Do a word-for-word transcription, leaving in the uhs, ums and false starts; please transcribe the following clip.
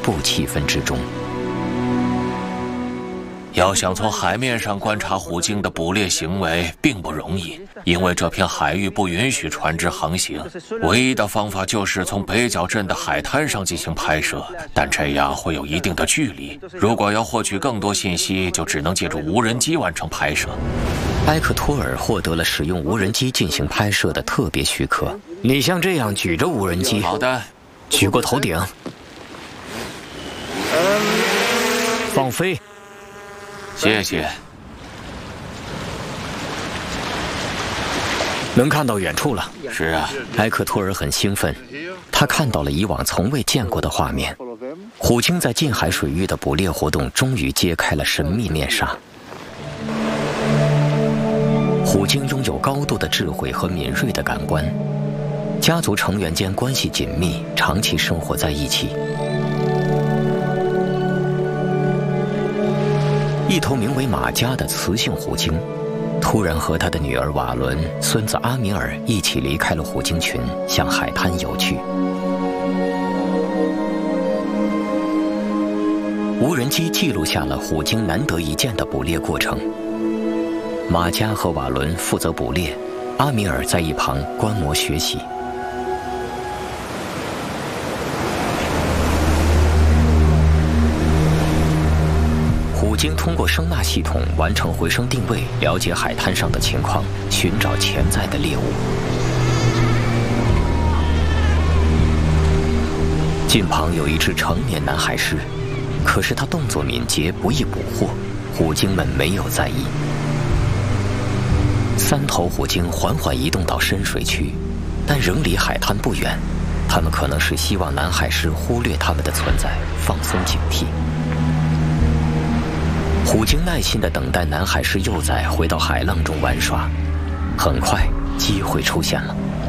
怖气氛之中。 要想从海面上观察虎鲸的捕猎行为并不容易，因为这片海域不允许船只航行。唯一的方法就是从北角镇的海滩上进行拍摄，但这样会有一定的距离。如果要获取更多信息，就只能借助无人机完成拍摄。 埃克托尔获得了使用无人机进行拍摄的特别许可。你像这样举着无人机， 好的， 举过头顶，放飞。 谢谢。 能看到远处了。 是啊， 埃克托尔很兴奋，他看到了以往从未见过的画面。虎鲸在近海水域的捕猎活动终于揭开了神秘面纱。虎鲸拥有高度的智慧和敏锐的感官，家族成员间关系紧密，长期生活在一起。一头名为马加的雌性虎鲸，突然和他的女儿瓦伦、孙子阿米尔一起离开了虎鲸群，向海滩游去。无人机记录下了虎鲸难得一见的捕猎过程。马加和瓦伦负责捕猎，阿米尔在一旁观摩学习。虎鲸通过声纳系统完成回声定位，了解海滩上的情况，寻找潜在的猎物。近旁有一只成年南海狮，可是它动作敏捷，不易捕获，虎鲸们没有在意。三头虎鲸缓缓移动到深水区，但仍离海滩不远。它们可能是希望南海狮忽略它们的存在，放松警惕。虎鲸耐心地等待南海狮幼崽回到海浪中玩耍。很快，机会出现了。